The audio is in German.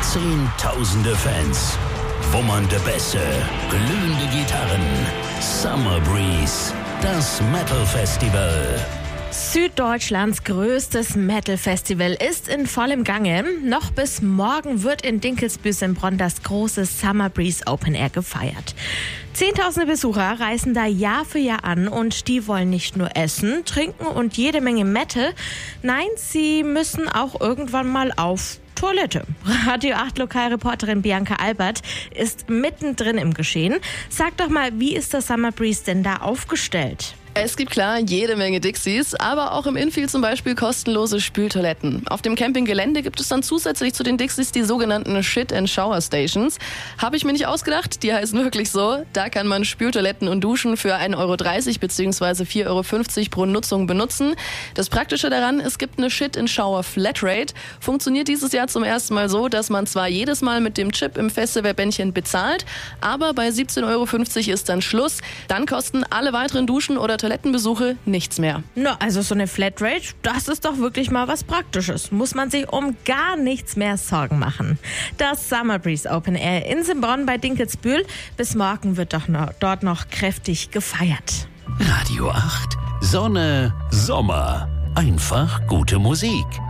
Zehntausende Fans, wummernde Bässe, glühende Gitarren. Summer Breeze, das Metal Festival. Süddeutschlands größtes Metal-Festival ist in vollem Gange. Noch bis morgen wird in Dinkelsbühl-Bronn das große Summer Breeze Open Air gefeiert. Zehntausende Besucher reisen da Jahr für Jahr an und die wollen nicht nur essen, trinken und jede Menge Metal. Nein, sie müssen auch irgendwann mal auf Toilette. Radio 8 Lokalreporterin Bianca Albert ist mittendrin im Geschehen. Sag doch mal, wie ist das Summer Breeze denn da aufgestellt? Es gibt klar jede Menge Dixies, aber auch im Infield zum Beispiel kostenlose Spültoiletten. Auf dem Campinggelände gibt es dann zusätzlich zu den Dixies die sogenannten Shit-and-Shower-Stations. Habe ich mir nicht ausgedacht, die heißen wirklich so. Da kann man Spültoiletten und Duschen für 1,30 Euro bzw. 4,50 Euro pro Nutzung benutzen. Das Praktische daran, es gibt eine Shit-and-Shower-Flatrate. Funktioniert dieses Jahr zum ersten Mal so, dass man zwar jedes Mal mit dem Chip im Festivalbändchen bezahlt, aber bei 17,50 Euro ist dann Schluss. Dann kosten alle weiteren Duschen oder Toilettenbesuche nichts mehr. Na, also so eine Flatrate, das ist doch wirklich mal was Praktisches. Muss man sich um gar nichts mehr Sorgen machen. Das Summer Breeze Open Air in Bronn bei Dinkelsbühl. Bis morgen wird doch dort noch kräftig gefeiert. Radio 8, Sonne, Sommer. Einfach gute Musik.